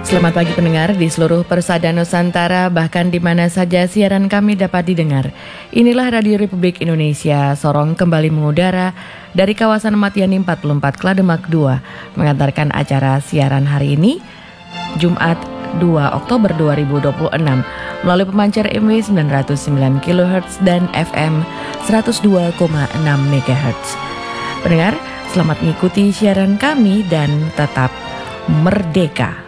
Selamat pagi pendengar di seluruh persada Nusantara, bahkan di mana saja siaran kami dapat didengar. Inilah Radio Republik Indonesia, Sorong kembali mengudara dari kawasan Matiani 44 Klademak 2, mengantarkan acara siaran hari ini, Jumat 2 Oktober 2026, melalui pemancar MW 909 kHz dan FM 102,6 MHz. Pendengar, selamat mengikuti siaran kami dan tetap merdeka.